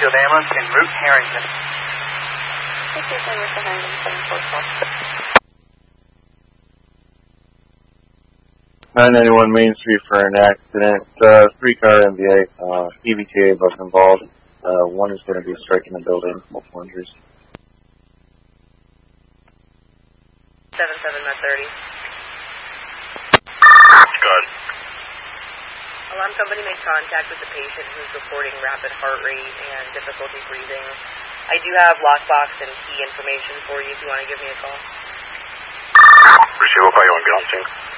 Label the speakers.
Speaker 1: Springfield Ambulance en route Harrington.
Speaker 2: 991 Main Street for an accident. 3-car MVA, EVTA both involved. One is going to be striking the building, multiple injuries.
Speaker 3: 77-30.
Speaker 4: Good.
Speaker 3: Alarm company made contact with the patient who's reporting rapid heart rate and difficulty breathing. I do have lockbox and key information for you if you want to give me a call.
Speaker 4: Appreciate it. We'll call you on ground sync.